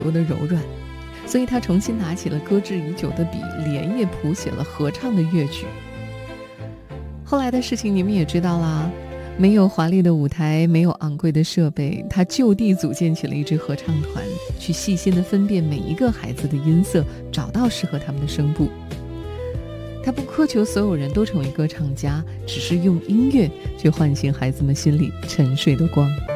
多的柔软，所以他重新拿起了搁置已久的笔，连夜谱写了合唱的乐曲。后来的事情你们也知道啦，没有华丽的舞台，没有昂贵的设备，他就地组建起了一支合唱团，去细心地分辨每一个孩子的音色，找到适合他们的声部。他不苛求所有人都成为歌唱家，只是用音乐去唤醒孩子们心里沉睡的光。